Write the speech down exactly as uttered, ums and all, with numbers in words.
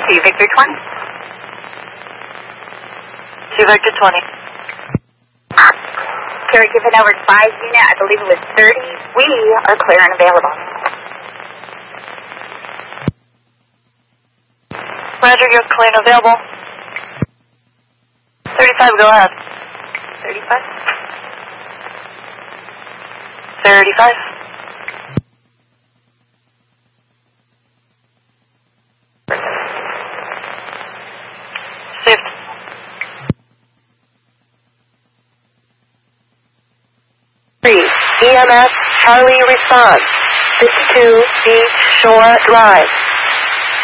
two Victor twenty. two Victor twenty. Carry given over five unit, I believe it was thirty. We are clear and available. Roger, you're clear and available. thirty-five, go ahead. thirty-five. thirty-five. Fifty. three, E M S, Charlie response. fifty-two Beach Shore Drive.